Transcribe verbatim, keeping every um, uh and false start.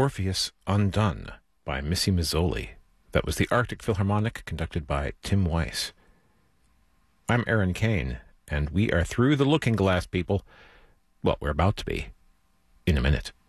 Orpheus Undone by Missy Mazzoli. That was the Arctic Philharmonic, conducted by Tim Weiss. I'm Aaron Kane, and we are through the looking glass, people. Well, we're about to be in a minute.